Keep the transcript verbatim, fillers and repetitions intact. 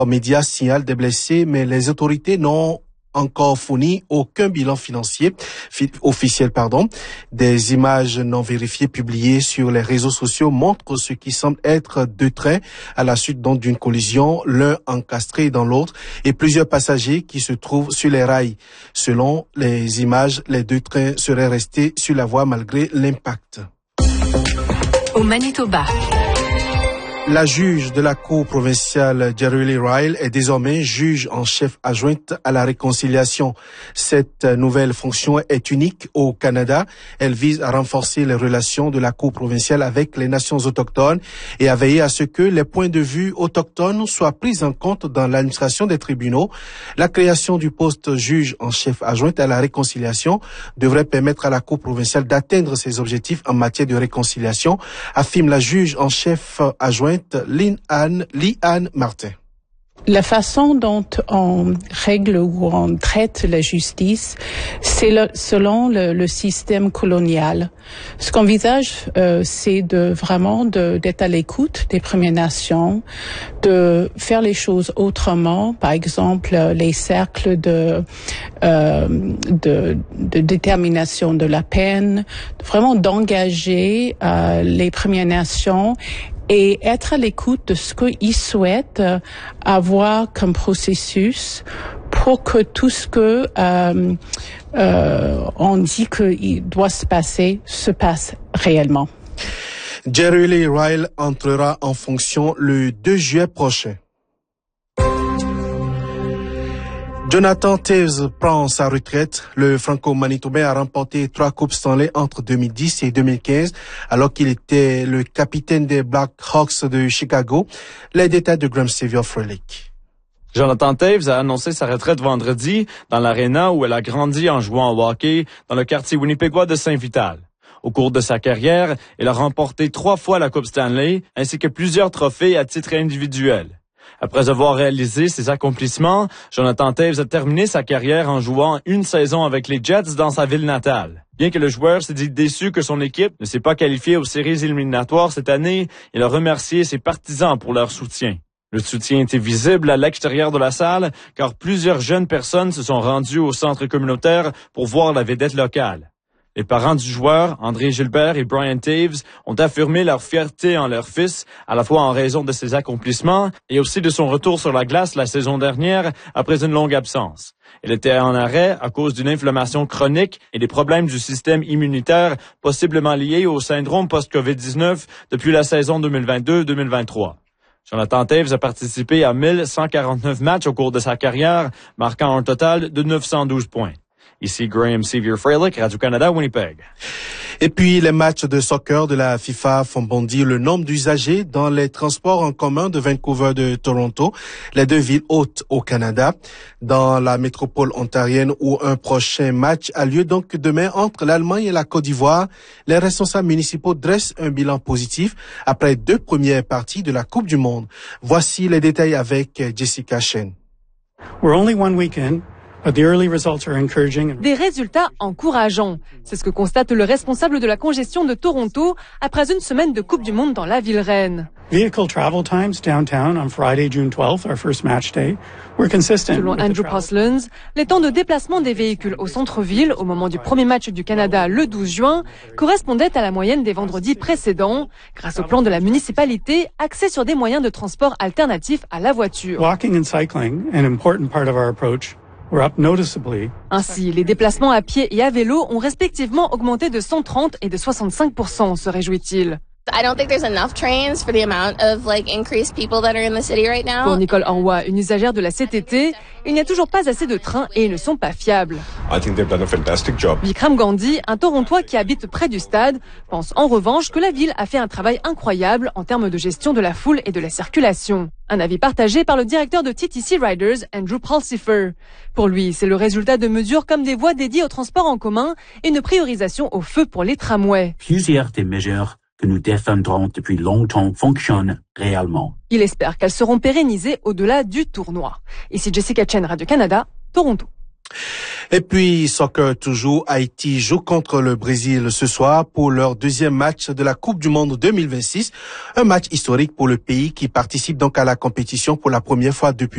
Les médias signalent des blessés, mais les autorités n'ont encore fourni aucun bilan financier officiel, pardon. Des images non vérifiées publiées sur les réseaux sociaux montrent ce qui semble être deux trains à la suite donc d'une collision, l'un encastré dans l'autre, et plusieurs passagers qui se trouvent sur les rails. Selon les images, les deux trains seraient restés sur la voie malgré l'impact. Au Manitoba. La juge de la Cour provinciale, Jerry Ryle, est désormais juge en chef adjointe à la réconciliation. Cette nouvelle fonction est unique au Canada. Elle vise à renforcer les relations de la Cour provinciale avec les nations autochtones et à veiller à ce que les points de vue autochtones soient pris en compte dans l'administration des tribunaux. La création du poste juge en chef adjointe à la réconciliation devrait permettre à la Cour provinciale d'atteindre ses objectifs en matière de réconciliation, affirme la juge en chef adjointe Lynn-Anne, Lee-Anne Martin. La façon dont on règle ou on traite la justice, c'est le, selon le, le système colonial. Ce qu'on envisage, euh, c'est de vraiment de, d'être à l'écoute des Premières Nations, de faire les choses autrement. Par exemple, les cercles de, euh, de, de détermination de la peine, vraiment d'engager euh, les Premières Nations et être à l'écoute de ce qu'ils souhaitent avoir comme processus pour que tout ce que euh, euh, on dit qu'il doit se passer se passe réellement. Jerry Lee Ryle entrera en fonction le deux juillet prochain. Jonathan Toews prend sa retraite. Le Franco-Manitobain a remporté trois Coupes Stanley entre deux mille dix et deux mille quinze, alors qu'il était le capitaine des Blackhawks de Chicago. Les détails de Graham Sevier Frelick. Jonathan Toews a annoncé sa retraite vendredi dans l'aréna où elle a grandi en jouant au hockey dans le quartier winnipégois de Saint-Vital. Au cours de sa carrière, il a remporté trois fois la Coupe Stanley ainsi que plusieurs trophées à titre individuel. Après avoir réalisé ses accomplissements, Jonathan Toews a terminé sa carrière en jouant une saison avec les Jets dans sa ville natale. Bien que le joueur s'est dit déçu que son équipe ne s'est pas qualifiée aux séries éliminatoires cette année, il a remercié ses partisans pour leur soutien. Le soutien était visible à l'extérieur de la salle, car plusieurs jeunes personnes se sont rendues au centre communautaire pour voir la vedette locale. Les parents du joueur, André Gilbert et Brian Toews, ont affirmé leur fierté en leur fils, à la fois en raison de ses accomplissements et aussi de son retour sur la glace la saison dernière après une longue absence. Il était en arrêt à cause d'une inflammation chronique et des problèmes du système immunitaire possiblement liés au syndrome post-covid dix-neuf depuis la saison deux mille vingt-deux deux mille vingt-trois. Jonathan Toews a participé à mille cent quarante-neuf matchs au cours de sa carrière, marquant un total de neuf cent douze points. Ici Graham Sevier Frelick, Radio-Canada, Winnipeg. Et puis, les matchs de soccer de la FIFA font bondir le nombre d'usagers dans les transports en commun de Vancouver de Toronto, les deux villes hôtes au Canada, dans la métropole ontarienne où un prochain match a lieu donc demain entre l'Allemagne et la Côte d'Ivoire. Les responsables municipaux dressent un bilan positif après deux premières parties de la Coupe du Monde. Voici les détails avec Jessica Chen. We're only one week in. Des résultats encourageants. C'est ce que constate le responsable de la congestion de Toronto après une semaine de Coupe du Monde dans la ville reine. Vehicle travel times downtown on Friday, June twelfth, our first match day, were consistent. Selon Andrew Postlins, les temps de déplacement des véhicules au centre-ville au moment du premier match du Canada le douze juin correspondaient à la moyenne des vendredis précédents, grâce au plan de la municipalité axé sur des moyens de transport alternatifs à la voiture. Walking and cycling, an important part of our approach, were up noticeably. Ainsi, les déplacements à pied et à vélo ont respectivement augmenté de cent trente et de soixante-cinq pour cent, se réjouit-il. I don't think there's enough trains for the amount of like increased people that are in the city right now. Pour Nicole Anwa, une usagère de la C T T, il n'y a toujours pas assez de trains et ils ne sont pas fiables. I think they've done a fantastic job. Vikram Gandhi, un Torontois qui habite près du stade, pense en revanche que la ville a fait un travail incroyable en termes de gestion de la foule et de la circulation. Un avis partagé par le directeur de T T C Riders, Andrew Pulsifer. Pour lui, c'est le résultat de mesures comme des voies dédiées au transport en commun et une priorisation au feu pour les tramways. Plusieurs des mesures que nous défendrons depuis longtemps fonctionnent réellement. Il espère qu'elles seront pérennisées au-delà du tournoi. Ici Jessica Chen, Radio-Canada, Toronto. Et puis, soccer toujours, Haïti joue contre le Brésil ce soir pour leur deuxième match de la Coupe du Monde deux mille vingt-six. Un match historique pour le pays qui participe donc à la compétition pour la première fois depuis